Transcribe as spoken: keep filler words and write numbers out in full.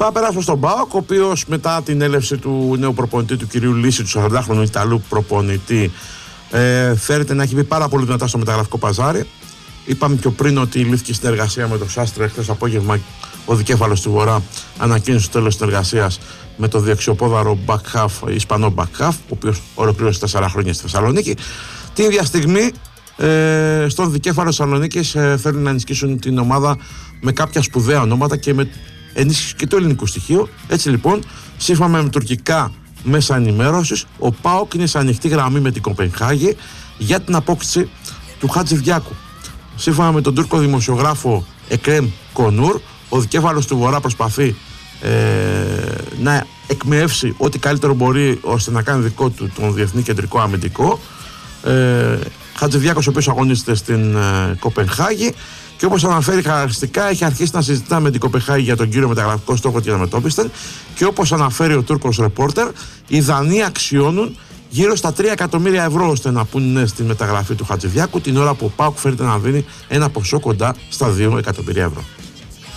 Πάμε περάσουμε στον ΠΑΟΚ, ο οποίος μετά την έλευση του νέου προπονητή, του κυρίου Λύση, του σαραντάχρονου Ιταλού προπονητή, ε, φέρεται να έχει μπει πάρα πολύ δυνατά στο μεταγραφικό παζάρι. Είπαμε πιο πριν ότι λήφθηκε συνεργασία με το Σάστρε. Χθες απόγευμα ο δικέφαλος του Βορρά ανακοίνωσε το τέλος της συνεργασίας με το διεξιοπόδαρο back half, Ισπανό back half, ο οποίος ολοκλήρωσε τέσσερα χρόνια στη Θεσσαλονίκη. Την ίδια στιγμή, ε, στον δικέφαλο Θεσσαλονίκης ε, θέλουν να ενισχύσουν την ομάδα με κάποια σπουδαία ονόματα και με ενίσχυση και του ελληνικού στοιχείου. Έτσι λοιπόν, σύμφωνα με τουρκικά μέσα ενημέρωσης, ο ΠΑΟΚ είναι σε ανοιχτή γραμμή με την Κοπενχάγη για την απόκτηση του Χατζηδιάκου. Σύμφωνα με τον Τούρκο δημοσιογράφο Εκρέμ Κονούρ, ο δικέφαλος του Βορρά προσπαθεί ε, να εκμεύσει ό,τι καλύτερο μπορεί ώστε να κάνει δικό του τον διεθνή κεντρικό αμυντικό. Ε, Χατζηδιάκος, ο οποίος αγωνίζεται στην ε, Κοπενχάγη, και όπως αναφέρει χαρακτηριστικά, έχει αρχίσει να συζητά με την Κοπενχάγη για τον κύριο μεταγραφικό στόχο και αντιμετώπιστεν. Και όπως αναφέρει ο Τούρκος ρεπόρτερ, οι Δανείοι αξιώνουν γύρω στα τρία εκατομμύρια ευρώ ώστε να πούνε στη μεταγραφή του Χατζηδιάκου, την ώρα που ο ΠΑΟΚ φέρεται να δίνει ένα ποσό κοντά στα δύο εκατομμύρια ευρώ.